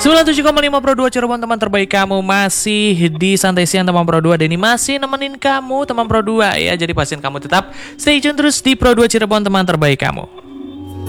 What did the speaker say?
97,5 Pro 2 Cirebon, teman terbaik kamu. Masih di Santai Siang teman Pro 2. Denny masih nemenin kamu teman Pro 2 ya. Jadi pastiin kamu tetap stay tune terus di Pro 2 Cirebon, teman terbaik kamu.